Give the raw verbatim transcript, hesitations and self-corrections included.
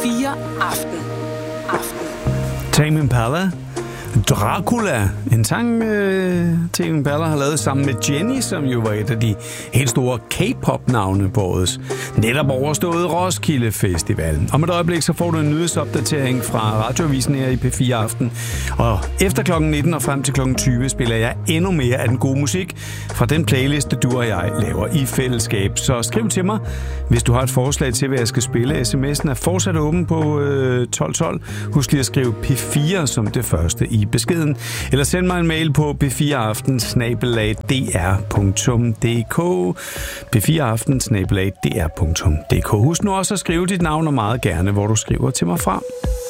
fire Aften. Aften. Tame Impala, Dracula, en sang, øh, Tame Impala har lavet sammen med Jenny, som jo var et af de helt store K-pop-navne på årets netop overstået Roskilde Festival. Om et øjeblik så får du en nyhedsopdatering fra Radioavisen her i P fire Aften. Og efter klokken nitten og frem til klokken tyve spiller jeg endnu mere af den gode musik fra den playliste, du og jeg laver i fællesskab. Så skriv til mig, hvis du har et forslag til, hvad jeg skal spille. sms'en er fortsat åben på øh, tolv tolv. Husk lige at skrive P fire som det første i beskeden. Eller send mig en mail på p fire aften snabel-a d r punktum d k p fire aften snabel-a d r punktum d k. Husk nu også at skrive dit navn og meget gerne, hvor du skriver til mig fra.